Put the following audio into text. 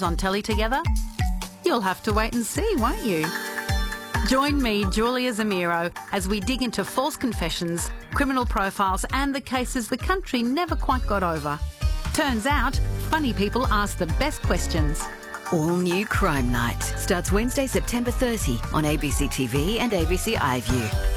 on telly together? You'll have to wait and see, won't you? Join me, Julia Zamiro, as we dig into false confessions, criminal profiles and the cases the country never quite got over. Turns out, funny people ask the best questions. All New Crime Night starts Wednesday, September 30 on ABC TV and ABC iView.